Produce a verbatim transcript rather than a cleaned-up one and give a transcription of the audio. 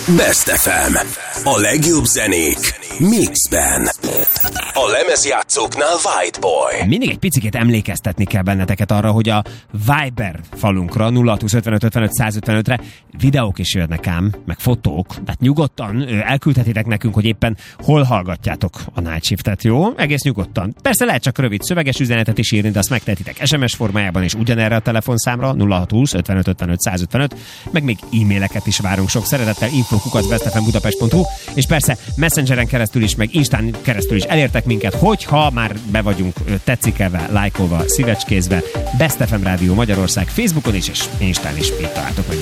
Best ef em. A legjobb zenék mixben. A lemezjátszóknál White Boy. Mindig egy picit emlékeztetni kell benneteket arra, hogy a Viber falunkra nulla hat húsz ötvenöt ötvenöt száz ötvenötre videók is jönnek ám, meg fotók. Tehát nyugodtan elküldhetitek nekünk, hogy éppen hol hallgatjátok a Night Shiftet, jó? Egész nyugodtan. Persze lehet csak rövid szöveges üzenetet is írni, de azt megtehetitek es em es formájában és ugyanerre a telefonszámra nulla hat húsz ötvenöt ötvenöt száz ötvenöt, meg még e-maileket is várunk sok szeretettel info kukac best f m budapest pont hu, és persze Messengeren keresztül is, meg Instán keresztül is elértek minket, hogyha már be vagyunk tetszikelve, lájkolva, szívecskézve, Best ef em Rádió Magyarország Facebookon is, és Instán is itt találtok meg